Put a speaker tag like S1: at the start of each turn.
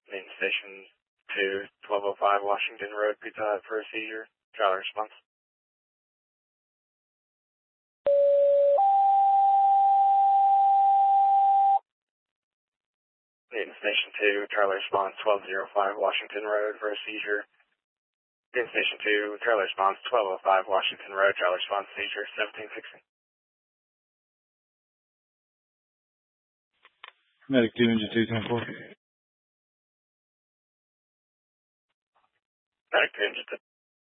S1: Main Station 2, 1205 Washington Road, Pizza Hut for a seizure. Trial response. Main Station 2, Charlie response 1205 Washington Road for a seizure. Main Station 2, Charlie response 1205 Washington Road, Charlie response seizure 1760.
S2: Medic 2, Engine 2, 10-4.
S1: Medic 2, Engine 2.